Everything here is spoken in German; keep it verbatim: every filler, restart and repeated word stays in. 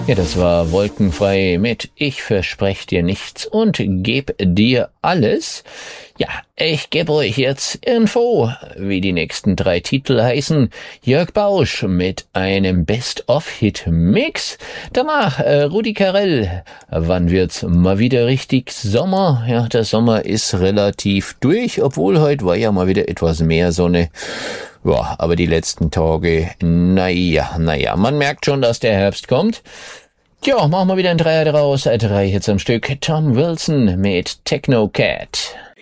Ja, das war Wolkenfrei mit Ich versprech dir nichts und geb dir alles. Ja, ich gebe euch jetzt Info, wie die nächsten drei Titel heißen. Jörg Bausch mit einem Best-of-Hit-Mix. Danach äh, Rudi Carrell. Wann wird's mal wieder richtig Sommer? Ja, der Sommer ist relativ durch, obwohl heute war ja mal wieder etwas mehr Sonne. Ja, aber die letzten Tage, naja, naja, man merkt schon, dass der Herbst kommt. Tja, machen wir wieder ein Dreier draus, drei Hits am Stück. Tom Wilson mit Techno Cat.